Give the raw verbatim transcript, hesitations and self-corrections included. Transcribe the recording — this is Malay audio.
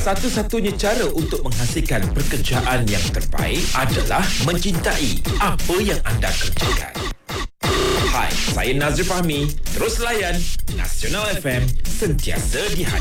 Satu-satunya cara untuk menghasilkan pekerjaan yang terbaik adalah mencintai apa yang anda kerjakan. Hai, saya Nazri Fahmi. Terus layan Nasional F M, sentiasa di hati.